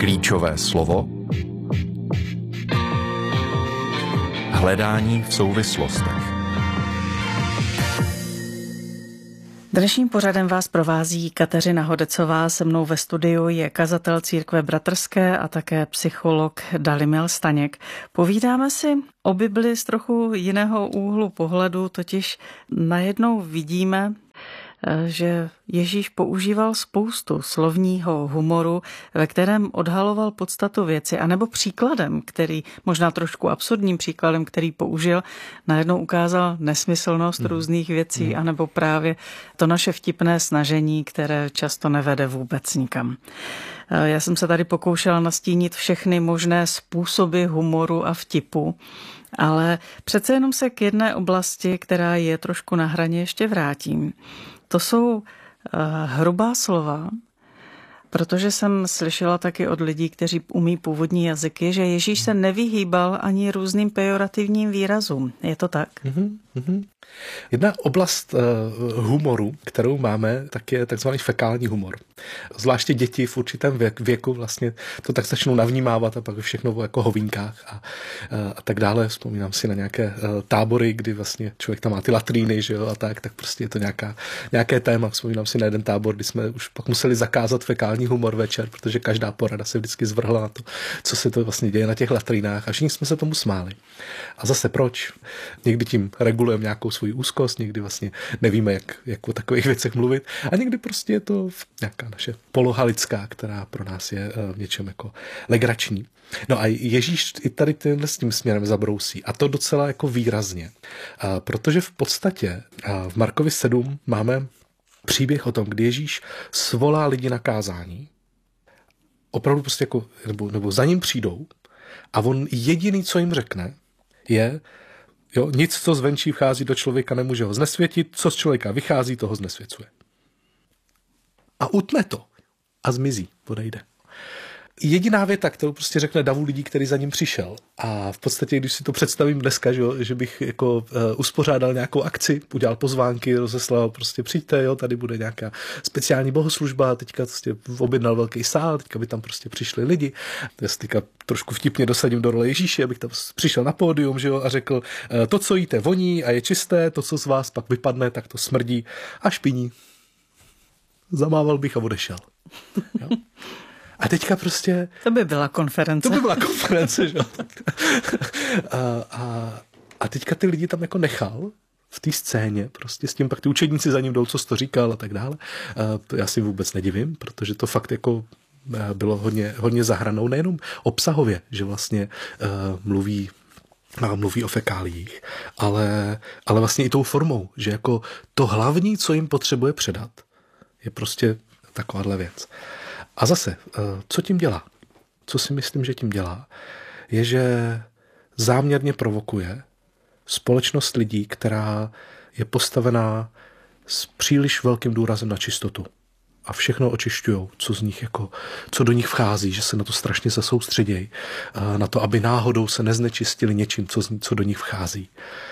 Klíčové slovo. Hledání v souvislostech. Dnešním pořadem vás provází Kateřina Hodecová, se mnou ve studiu je kazatel Církve bratrské a také psycholog Dalibor Staněk. Povídáme si o Bibli z trochu jiného úhlu pohledu, totiž najednou vidíme, že Ježíš používal spoustu slovního humoru, ve kterém odhaloval podstatu věci, anebo příkladem, který, možná trošku absurdním příkladem, který použil, najednou ukázal nesmyslnost různých věcí, anebo právě to naše vtipné snažení, které často nevede vůbec nikam. Já jsem se tady pokoušela nastínit všechny možné způsoby humoru a vtipu, ale přece jenom se k jedné oblasti, která je trošku na hraně, ještě vrátím. To jsou hrubá slova, protože jsem slyšela taky od lidí, kteří umí původní jazyky, že Ježíš se nevyhýbal ani různým pejorativním výrazům. Je to tak? Jedna oblast humoru, kterou máme, tak je takzvaný fekální humor. Zvláště děti v určitém věku vlastně to tak začnou navnímávat a pak všechno o jako hovínkách a tak dále. Vzpomínám si na nějaké tábory, kdy vlastně člověk tam má ty latríny, že jo, a tak prostě je to nějaké téma. Vzpomínám si na jeden tábor, kdy jsme už pak museli zakázat fekální humor večer, protože každá porada se vždycky zvrhla na to, co se to vlastně děje na těch latrínách a všichni jsme se tomu smáli. A zase proč? Někdy tím regulujeme nějakou svoji úzkost, někdy vlastně nevíme, jak o takových věcech mluvit a někdy prostě je to nějaká naše poloha lidská, která pro nás je v něčem jako legrační. No a Ježíš i tady s tím směrem zabrousí a to docela jako výrazně, protože v podstatě v Markovi 7 máme příběh o tom, kdy Ježíš svolá lidi na kázání, opravdu prostě jako, nebo za ním přijdou a on jediný, co jim řekne, je, jo, nic, co zvenčí vchází do člověka, nemůže ho znesvětit, co z člověka vychází, toho znesvěcuje. A utne to a zmizí, odejde. Jediná věta, kterou prostě řekne davu lidí, který za ním přišel. A v podstatě, když si to představím dneska, že bych jako uspořádal nějakou akci, udělal pozvánky, rozeslal, prostě přijďte, jo, tady bude nějaká speciální bohoslužba, teďka prostě objednal velký sál, teďka by tam prostě přišli lidi. Já si teďka trošku vtipně dosadím do role Ježíše, abych tam přišel na pódium, že jo, a řekl, to, co jíte, voní a je čisté, to, co z vás pak vypadne, tak to smrdí a špiní. Zamával bych a odešel. Jo? A teďka prostě... To by byla konference. Že? A teďka ty lidi tam jako nechal v té scéně, prostě s tím pak ty učedníci za ním jdou, co jsi to říkal a tak dále. To já si vůbec nedivím, protože to fakt jako bylo hodně za hranou, nejenom obsahově, že vlastně mluví o fekáliích, ale vlastně i tou formou, že jako to hlavní, co jim potřebuje předat, je prostě takováhle věc. A zase, co tím dělá? Co si myslím, že tím dělá? Je, že záměrně provokuje společnost lidí, která je postavená s příliš velkým důrazem na čistotu. A všechno očišťujou, co do nich vchází, že se na to strašně soustředějí. Na to, aby náhodou se neznečistili něčím, co do nich vchází.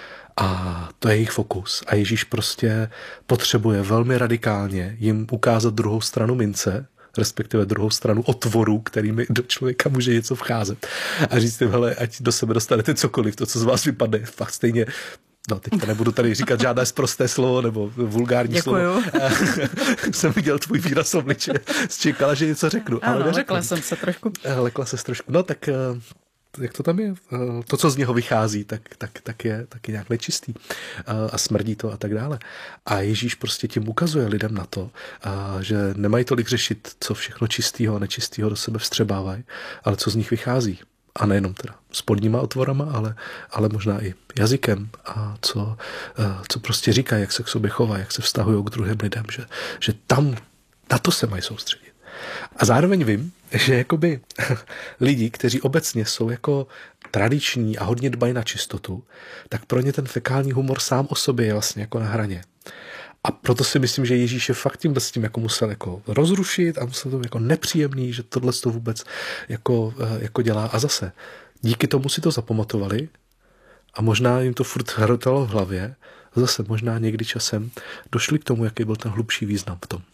A to je jejich fokus. A Ježíš prostě potřebuje velmi radikálně jim ukázat druhou stranu mince, respektive druhou stranu otvorů, kterými do člověka může něco vcházet. A říct jim, hele, ať do sebe dostanete cokoliv, to, co z vás vypadne, fakt stejně. No, teďka nebudu tady říkat žádné sprosté slovo nebo vulgární Děkuju. slovo. Jsem viděl tvůj výraz obliče, čekala, že něco řeknu. Ano, ale lekla jsem se trošku. Lekla ses trošku. No, tak jak to tam je? To, co z něho vychází, tak je nějak nečistý a smrdí to a tak dále. A Ježíš prostě tím ukazuje lidem na to, že nemají tolik řešit, co všechno čistýho a nečistýho do sebe vstřebávají, ale co z nich vychází. A nejenom teda spodníma otvorama, ale možná i jazykem a co prostě říkají, jak se k sobě chovají, jak se vztahují k druhým lidem, že tam na to se mají soustředit. A zároveň vím, že jakoby lidi, kteří obecně jsou jako tradiční a hodně dbají na čistotu, tak pro ně ten fekální humor sám o sobě je vlastně jako na hraně. A proto si myslím, že Ježíš je fakt tímhle s tím jako musel jako rozrušit a musel to jako nepříjemný, že tohle to vůbec jako dělá. A zase díky tomu si to zapamatovali a možná jim to furt hrotalo v hlavě a zase možná někdy časem došli k tomu, jaký byl ten hlubší význam v tom.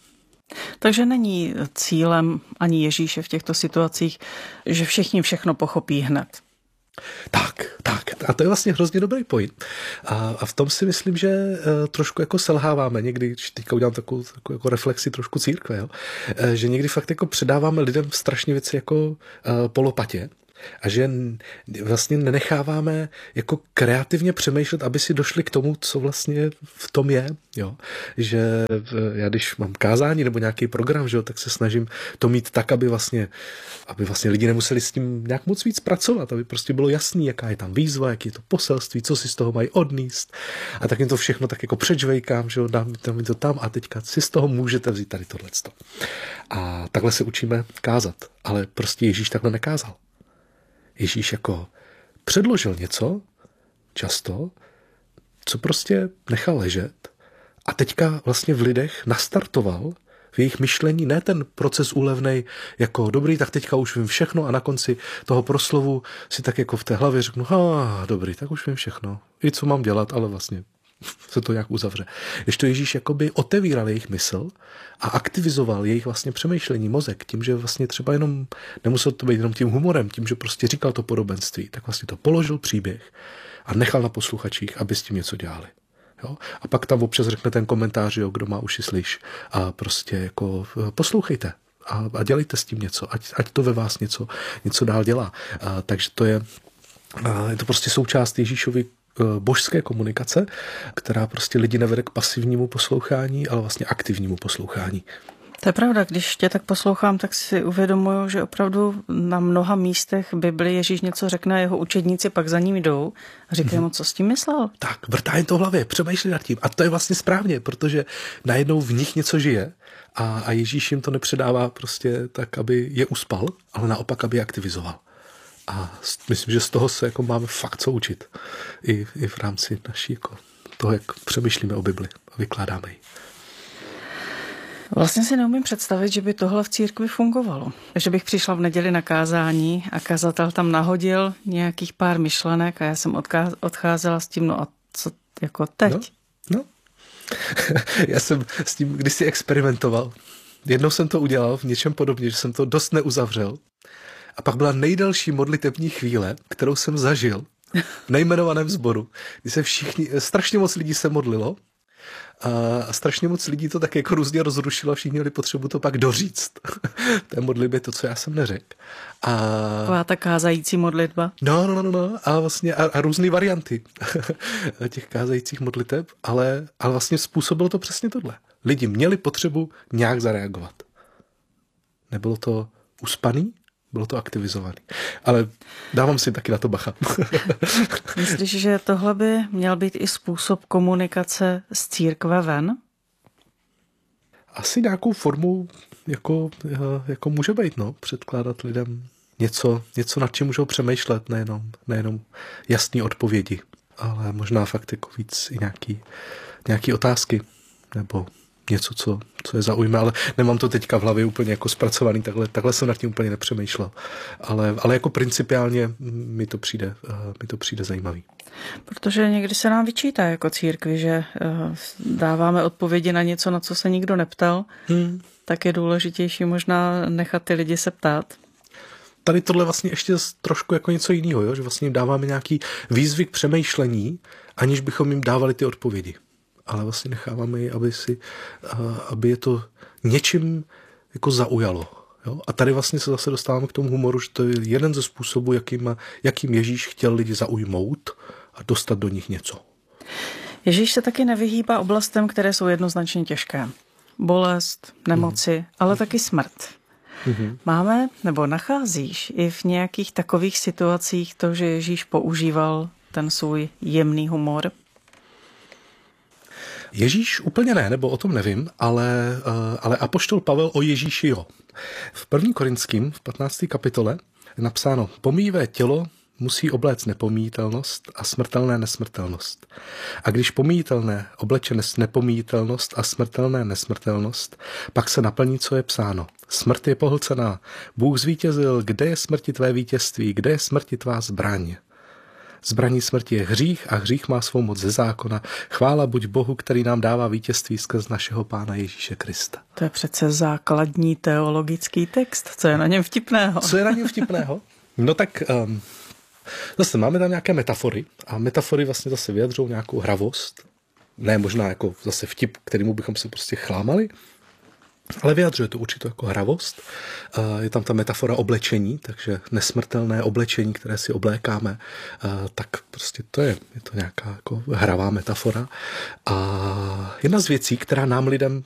Takže není cílem ani Ježíše v těchto situacích, že všichni všechno pochopí hned. Tak. A to je vlastně hrozně dobrý point. A v tom si myslím, že trošku jako selháváme někdy, když teďka udělám takovou jako reflexi trošku církve, jo? Že někdy fakt jako předáváme lidem strašně věci jako po lopatě. A že vlastně nenecháváme jako kreativně přemýšlet, aby si došli k tomu, co vlastně v tom je. Jo? Že já když mám kázání nebo nějaký program, že jo, tak se snažím to mít tak, aby vlastně lidi nemuseli s tím nějak moc víc pracovat, aby prostě bylo jasný, jaká je tam výzva, jaký je to poselství, co si z toho mají odníst. A tak jim to všechno tak jako předžvejkám, že jo, dám to tam a teďka si z toho můžete vzít tady tohleto. A takhle se učíme kázat, ale prostě Ježíš takhle nekázal. Ježíš jako předložil něco, často, co prostě nechal ležet a teďka vlastně v lidech nastartoval v jejich myšlení ne ten proces úlevnej jako dobrý, tak teďka už vím všechno a na konci toho proslovu si tak jako v té hlavě řeknu, dobrý, tak už vím všechno, i co mám dělat, ale vlastně se to nějak uzavře. Když to Ježíš jakoby otevíral jejich mysl a aktivizoval jejich vlastně přemýšlení, mozek, tím, že vlastně třeba jenom, nemusel to být jenom tím humorem, tím, že prostě říkal to podobenství, tak vlastně to položil příběh a nechal na posluchačích, aby s tím něco dělali. Jo? A pak tam občas řekne ten komentář, jo, kdo má uši slyš a prostě jako poslouchejte a dělejte s tím něco, ať to ve vás něco dál dělá. Takže to je to prostě součást Ježíšovy božské komunikace, která prostě lidi nevede k pasivnímu poslouchání, ale vlastně aktivnímu poslouchání. To je pravda, když tě tak poslouchám, tak si uvědomuju, že opravdu na mnoha místech Bibli Ježíš něco řekne, jeho učedníci pak za ním jdou a říkají mu, co s tím myslel. Tak, vrtá jen to v hlavě, přemýšlí nad tím. A to je vlastně správně, protože najednou v nich něco žije a Ježíš jim to nepředává prostě tak, aby je uspal, ale naopak, aby je aktivizoval. A myslím, že z toho se jako máme fakt co učit. I v rámci naší jako toho, jak přemýšlíme o Bibli a vykládáme ji. Vlastně si neumím představit, že by tohle v církvi fungovalo. Že bych přišla v neděli na kázání a kazatel tam nahodil nějakých pár myšlenek a já jsem odcházela s tím, no a co jako teď? No. Já jsem s tím kdysi experimentoval. Jednou jsem to udělal v něčem podobně, že jsem to dost neuzavřel. A pak byla nejdelší modlitební chvíle, kterou jsem zažil v nejmenovaném sboru, kdy se strašně moc lidí se modlilo a strašně moc lidí to tak jako různě rozrušilo a všichni měli potřebu to pak doříct. Té modlitbě to, co já jsem neřekl. Taková ta kázající modlitba? No. A vlastně a různé varianty těch kázajících modliteb, ale vlastně způsobilo to přesně tohle. Lidi měli potřebu nějak zareagovat. Nebylo to uspaný, bylo to aktivizované. Ale dávám si taky na to bacha. Myslíš, že tohle by měl být i způsob komunikace z církve ven? Asi nějakou formou jako může být, no. Předkládat lidem něco nad čím můžou přemýšlet, nejenom jasné odpovědi, ale možná fakt jako víc i nějaký otázky, nebo něco, co je zaujme, ale nemám to teďka v hlavě úplně jako zpracovaný, takhle jsem nad tím úplně nepřemýšlel. Ale jako principiálně mi to přijde zajímavý. Protože někdy se nám vyčítá jako církvi, že dáváme odpovědi na něco, na co se nikdo neptal, tak je důležitější možná nechat ty lidi se ptát. Tady tohle vlastně ještě trošku jako něco jiného, jo? Že vlastně jim dáváme nějaký výzvy k přemýšlení, aniž bychom jim dávali ty odpovědi. Ale vlastně necháváme ji, aby je to něčím jako zaujalo. Jo? A tady vlastně se zase dostáváme k tomu humoru, že to je jeden ze způsobů, jakým Ježíš chtěl lidi zaujmout a dostat do nich něco. Ježíš se taky nevyhýbá oblastem, které jsou jednoznačně těžké. Bolest, nemoci, ale taky smrt. Máme, nebo nacházíš i v nějakých takových situacích to, že Ježíš používal ten svůj jemný humor? Ježíš úplně ne, nebo o tom nevím, ale apoštol Pavel o Ježíši jo. V 1. Korinským, v 15. kapitole je napsáno: pomíjivé tělo musí obléct nepomíjitelnost a smrtelné nesmrtelnost. A když pomíjitelné obleče nepomíjitelnost a smrtelné nesmrtelnost, pak se naplní, co je psáno. Smrt je pohlcená. Bůh zvítězil, kde je smrti tvé vítězství, kde je smrti tvá zbraň? Zbraní smrti je hřích a hřích má svou moc ze zákona. Chvála buď Bohu, který nám dává vítězství skrz našeho Pána Ježíše Krista. To je přece základní teologický text. Co je na něm vtipného? Co je na něm vtipného? No tak zase máme tam nějaké metafory a metafory vlastně zase vyjadřují nějakou hravost. Ne možná jako zase vtip, kterému bychom se prostě chlámali, ale vyjadřuje to určitou jako hravost. Je tam ta metafora oblečení, takže nesmrtelné oblečení, které si oblékáme, tak prostě je to nějaká jako hravá metafora. A jedna z věcí, která nám lidem